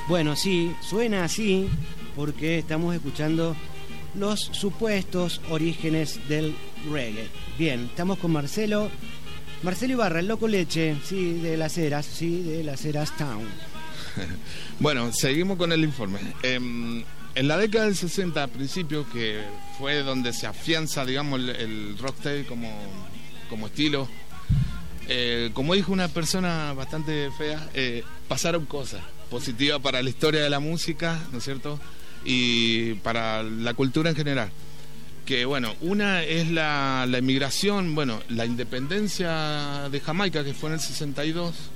Bueno, sí, suena así porque estamos escuchando los supuestos orígenes del reggae. Bien, estamos con Marcelo Ibarra, el Loco Leche, sí, de Las Heras Town. Bueno, seguimos con el informe. En la década del 60, a principios, que fue donde se afianza, digamos, el rocksteady como estilo, como dijo una persona bastante fea, pasaron cosas positivas para la historia de la música, ¿no es cierto?, y para la cultura en general. Que bueno, una es la inmigración, bueno, la independencia de Jamaica, que fue en el 62,